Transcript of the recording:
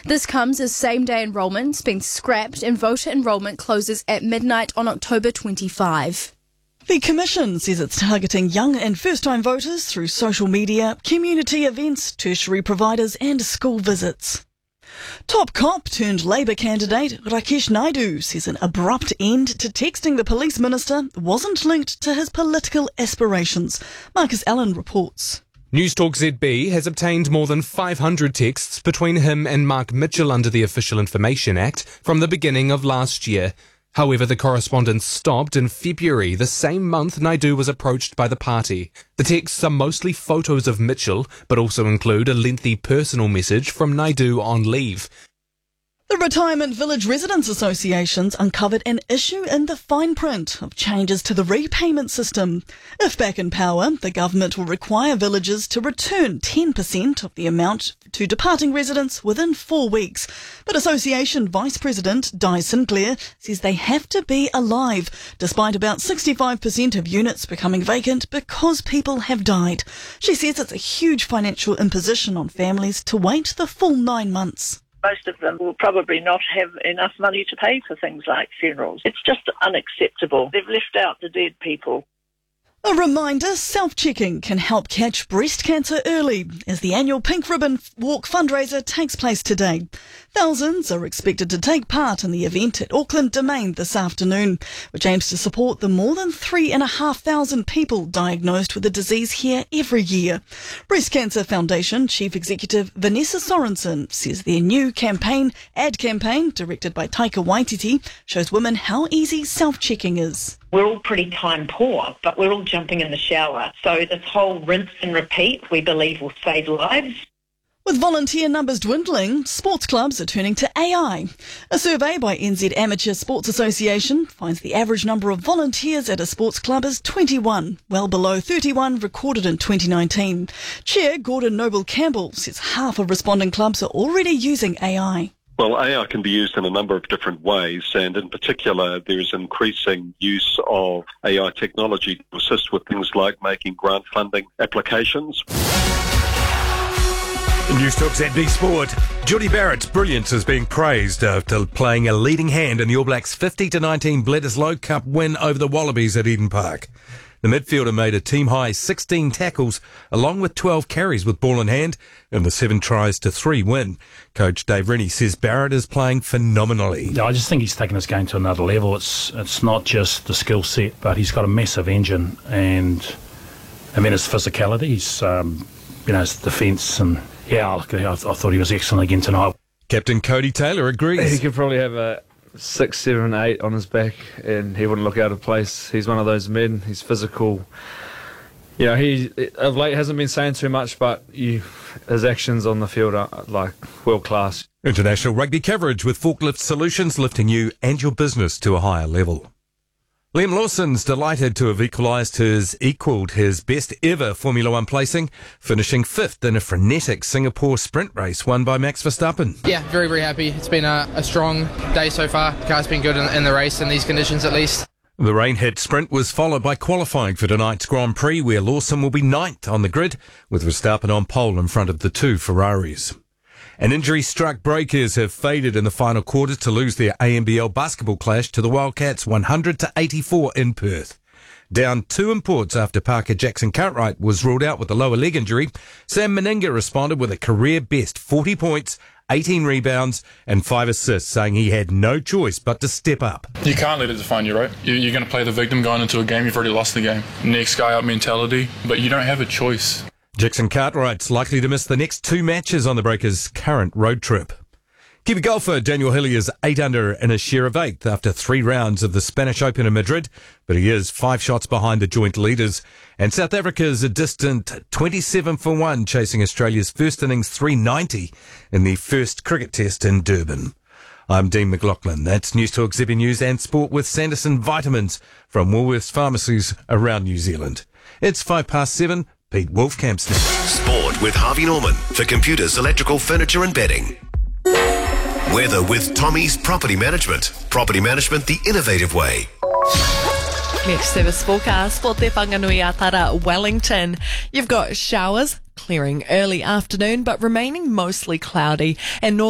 This comes as same-day enrolment's been scrapped and voter enrolment closes at midnight on October 25. The Commission says it's targeting young and first-time voters through social media, community events, tertiary providers and school visits. Top cop turned Labour candidate Rakesh Naidu says an abrupt end to texting the police minister wasn't linked to his political aspirations. Marcus Allen reports. Newstalk ZB has obtained more than 500 texts between him and Mark Mitchell under the Official Information Act from the beginning of last year. However, the correspondence stopped in February, the same month Naidu was approached by the party. The texts are mostly photos of Mitchell, but also include a lengthy personal message from Naidu on leave. The Retirement Village Residents Associations uncovered an issue in the fine print of changes to the repayment system. If back in power, the government will require villages to return 10% of the amount to departing residents within 4 weeks. But Association Vice President Di Sinclair says they have to be alive, despite about 65% of units becoming vacant because people have died. She says it's a huge financial imposition on families to wait the full 9 months. Most of them will probably not have enough money to pay for things like funerals. It's just unacceptable. They've left out the dead people. A reminder, self-checking can help catch breast cancer early as the annual Pink Ribbon Walk fundraiser takes place today. Thousands are expected to take part in the event at Auckland Domain this afternoon, which aims to support the more than 3,500 people diagnosed with the disease here every year. Breast Cancer Foundation Chief Executive Vanessa Sorensen says their new ad campaign, directed by Taika Waititi, shows women how easy self-checking is. We're all pretty time poor, but we're all jumping in the shower. So this whole rinse and repeat, we believe, will save lives. With volunteer numbers dwindling, sports clubs are turning to AI. A survey by NZ Amateur Sports Association finds the average number of volunteers at a sports club is 21, well below 31 recorded in 2019. Chair Gordon Noble Campbell says half of responding clubs are already using AI. Well, AI can be used in a number of different ways, and in particular, there is increasing use of AI technology to assist with things like making grant funding applications. Newstalk ZB Sport. Jordie Barrett's brilliance is being praised after playing a leading hand in the All Blacks' 50-19 Bledisloe Cup win over the Wallabies at Eden Park. The midfielder made a team-high 16 tackles along with 12 carries with ball in hand in the 7-3 win. Coach Dave Rennie says Barrett is playing phenomenally. Yeah, I just think he's taken his game to another level. It's not just the skill set, but he's got a massive engine and then his physicality, his defence, and I thought he was excellent again tonight. Captain Cody Taylor agrees. He could probably have a 6, 7, 8 on his back and he wouldn't look out of place. He's one of those men. He's physical. He of late hasn't been saying too much, but his actions on the field are like world class. International rugby coverage with Forklift Solutions, lifting you and your business to a higher level. Liam Lawson's delighted to have equalled his best ever Formula One placing, finishing 5th in a frenetic Singapore sprint race won by Max Verstappen. Yeah, very, very happy. It's been a strong day so far. The car's been good in the race in these conditions at least. The rain-hit sprint was followed by qualifying for tonight's Grand Prix, where Lawson will be 9th on the grid, with Verstappen on pole in front of the 2 Ferraris. And injury-struck Breakers have faded in the final quarter to lose their ANBL basketball clash to the Wildcats 100-84 in Perth. Down 2 imports after Parker Jackson Cartwright was ruled out with a lower leg injury, Sam Meninga responded with a career-best 40 points, 18 rebounds and 5 assists, saying he had no choice but to step up. You can't let it define you, right? You're going to play the victim going into a game. You've already lost the game. Next guy up mentality, but you don't have a choice. Jackson Cartwright's likely to miss the next 2 matches on the Breakers' current road trip. Kiwi golfer Daniel Hillier is 8 under in a share of 8th after 3 rounds of the Spanish Open in Madrid, but he is 5 shots behind the joint leaders. And South Africa is a distant 27 for 1, chasing Australia's first innings 390 in the first cricket test in Durban. I'm Dean McLaughlin. That's Newstalk ZB News and Sport with Sanderson Vitamins from Woolworths pharmacies around New Zealand. It's 7:05. Pete Wolfcamp's next. Sport with Harvey Norman for computers, electrical, furniture and bedding. Weather with Tommy's Property Management. Property management the innovative way. Next service forecast for Te Whanganui-a-Tara, Wellington. You've got showers clearing early afternoon but remaining mostly cloudy and north